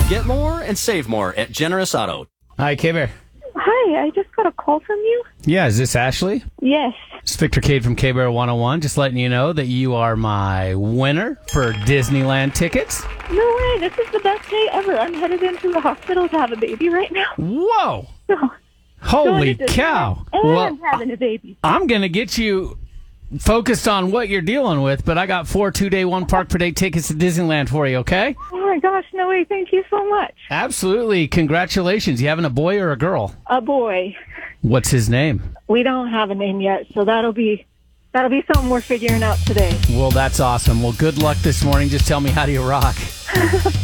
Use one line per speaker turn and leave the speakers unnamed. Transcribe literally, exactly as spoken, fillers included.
Get more and save more at Generous Auto.
Hi, K-Bear.
Hi, I just got a call from you.
Yeah, is this Ashley?
Yes.
It's Victor Cade from K-Bear one oh one. Just letting you know that you are my winner for Disneyland tickets.
No way, this is the best day ever. I'm headed into the hospital to have a baby right now.
Whoa!
So,
Holy
going to
cow!
And
Well,
having a baby.
I'm going to get you focused on what you're dealing with, but I got four two-day, one park per day tickets to Disneyland for you, okay?
Oh my gosh, no way, thank you so much.
Absolutely. Congratulations. You having a boy or a girl?
A boy.
What's his name?
We don't have a name yet, so that'll be that'll be something we're figuring out today.
Well, that's awesome. Well, good luck this morning. Just tell me, how do you rock?